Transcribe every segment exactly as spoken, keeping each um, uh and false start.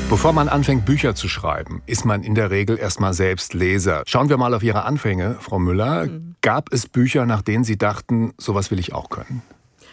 Bevor man anfängt, Bücher zu schreiben, ist man in der Regel erstmal selbst Leser. Schauen wir mal auf Ihre Anfänge, Frau Müller. Mhm. Gab es Bücher, nach denen Sie dachten, sowas will ich auch können?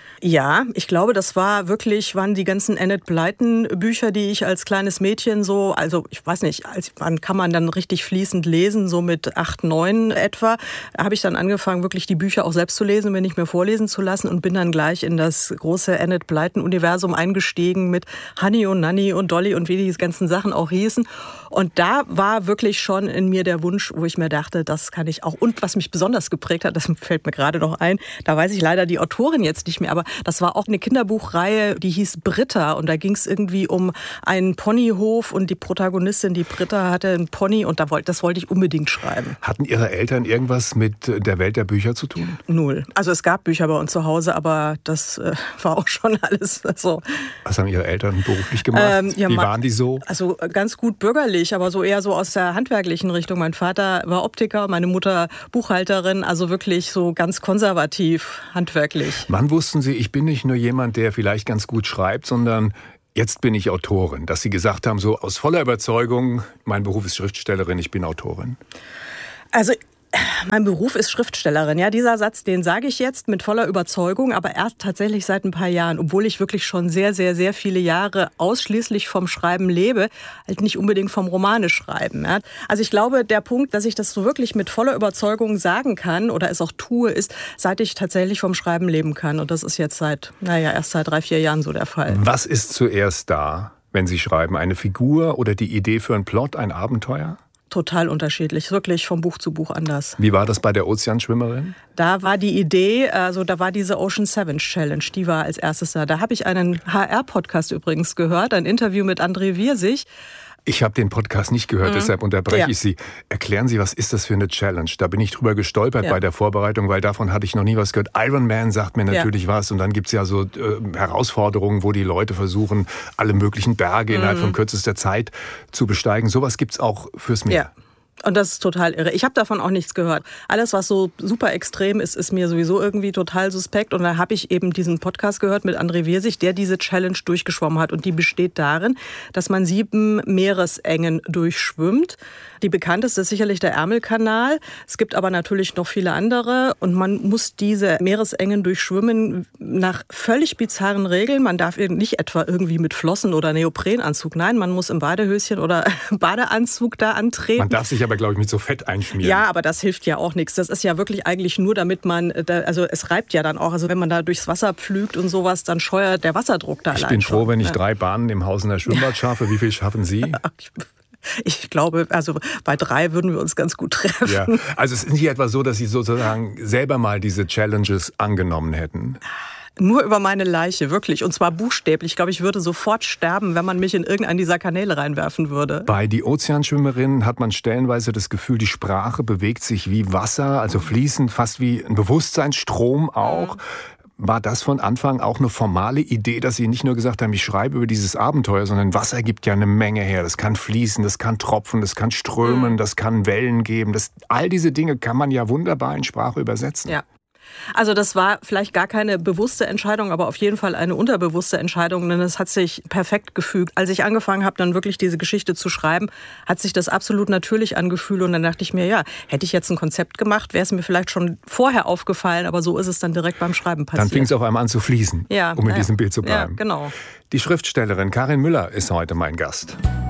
Ja, ich glaube, das war wirklich, waren die ganzen Enid Blyton Bücher, die ich als kleines Mädchen so, also ich weiß nicht, als, wann kann man dann richtig fließend lesen, so mit acht, neun etwa, habe ich dann angefangen, wirklich die Bücher auch selbst zu lesen, mir nicht mehr vorlesen zu lassen und bin dann gleich in das große Enid Blyton Universum eingestiegen mit Honey und Nanny und Dolly und wie die ganzen Sachen auch hießen. Und da war wirklich schon in mir der Wunsch, wo ich mir dachte, das kann ich auch. Und was mich besonders geprägt hat, das fällt mir gerade noch ein, da weiß ich leider die Autorin jetzt nicht mehr, aber das war auch eine Kinderbuchreihe, die hieß Britta. Und da ging es irgendwie um einen Ponyhof und die Protagonistin, die Britta, hatte einen Pony und das wollte ich unbedingt schreiben. Hatten Ihre Eltern irgendwas mit der Welt der Bücher zu tun? Null. Also es gab Bücher bei uns zu Hause, aber das äh, war auch schon alles so. Was haben Ihre Eltern beruflich gemacht? Ähm, ja, Wie waren die so? Also ganz gut bürgerlich, aber so eher so aus der handwerklichen Richtung. Mein Vater war Optiker, meine Mutter Buchhalterin, also wirklich so ganz konservativ, handwerklich. Wann wussten Sie, ich bin nicht nur jemand, der vielleicht ganz gut schreibt, sondern jetzt bin ich Autorin? Dass Sie gesagt haben, so aus voller Überzeugung, mein Beruf ist Schriftstellerin, ich bin Autorin. Also mein Beruf ist Schriftstellerin. Ja, dieser Satz, den sage ich jetzt mit voller Überzeugung, aber erst tatsächlich seit ein paar Jahren, obwohl ich wirklich schon sehr, sehr, sehr viele Jahre ausschließlich vom Schreiben lebe, halt nicht unbedingt vom Romane schreiben. Ja. Also ich glaube, der Punkt, dass ich das so wirklich mit voller Überzeugung sagen kann oder es auch tue, ist, seit ich tatsächlich vom Schreiben leben kann. Und das ist jetzt seit, naja, erst seit drei, vier Jahren so der Fall. Was ist zuerst da, wenn Sie schreiben? Eine Figur oder die Idee für einen Plot, ein Abenteuer? Total unterschiedlich, wirklich vom Buch zu Buch anders. Wie war das bei der Ozeanschwimmerin? Da war die Idee, also da war diese Ocean Seven Challenge, die war als erstes da. Da habe ich einen H R-Podcast übrigens gehört, ein Interview mit André Wirsig. Ich habe den Podcast nicht gehört, mhm. deshalb unterbreche ja. ich Sie. Erklären Sie, was ist das für eine Challenge? Da bin ich drüber gestolpert ja. bei der Vorbereitung, weil davon hatte ich noch nie was gehört. Iron Man sagt mir natürlich ja. was und dann gibt es ja so äh, Herausforderungen, wo die Leute versuchen, alle möglichen Berge mhm. innerhalb von kürzester Zeit zu besteigen. Sowas gibt es auch fürs Meer. Ja. Und das ist total irre. Ich habe davon auch nichts gehört. Alles, was so super extrem ist, ist mir sowieso irgendwie total suspekt. Und da habe ich eben diesen Podcast gehört mit André Wirsig, der diese Challenge durchgeschwommen hat. Und die besteht darin, dass man sieben Meeresengen durchschwimmt. Die bekannteste ist sicherlich der Ärmelkanal. Es gibt aber natürlich noch viele andere. Und man muss diese Meeresengen durchschwimmen nach völlig bizarren Regeln. Man darf nicht etwa irgendwie mit Flossen oder Neoprenanzug. Nein, man muss im Badehöschen oder Badeanzug da antreten. Man darf sich aber, glaube ich, mit so Fett einschmieren. Ja, aber das hilft ja auch nichts. Das ist ja wirklich eigentlich nur, damit man, also es reibt ja dann auch. Also wenn man da durchs Wasser pflügt und sowas, dann scheuert der Wasserdruck da ich allein Ich bin froh, schon. wenn ich ja. drei Bahnen im Haus in der Schwimmbad schaffe. Wie viel schaffen Sie? Ich glaube, also bei drei würden wir uns ganz gut treffen. Ja. Also es ist nicht etwa so, dass Sie sozusagen selber mal diese Challenges angenommen hätten? Nur über meine Leiche, wirklich. Und zwar buchstäblich. Ich glaube, ich würde sofort sterben, wenn man mich in irgendeinen dieser Kanäle reinwerfen würde. Bei Die Ozeanschwimmerin hat man stellenweise das Gefühl, die Sprache bewegt sich wie Wasser, also fließend, fast wie ein Bewusstseinsstrom auch. War das von Anfang auch eine formale Idee, dass Sie nicht nur gesagt haben, ich schreibe über dieses Abenteuer, sondern Wasser gibt ja eine Menge her. Das kann fließen, das kann tropfen, das kann strömen, mhm. das kann Wellen geben. Das, all diese Dinge kann man ja wunderbar in Sprache übersetzen. Ja. Also das war vielleicht gar keine bewusste Entscheidung, aber auf jeden Fall eine unterbewusste Entscheidung, denn es hat sich perfekt gefügt. Als ich angefangen habe, dann wirklich diese Geschichte zu schreiben, hat sich das absolut natürlich angefühlt und dann dachte ich mir, ja, hätte ich jetzt ein Konzept gemacht, wäre es mir vielleicht schon vorher aufgefallen, aber so ist es dann direkt beim Schreiben passiert. Dann fing es auf einmal an zu fließen, ja, um in ja, diesem Bild zu bleiben. Ja, genau. Die Schriftstellerin Karin Müller ist heute mein Gast.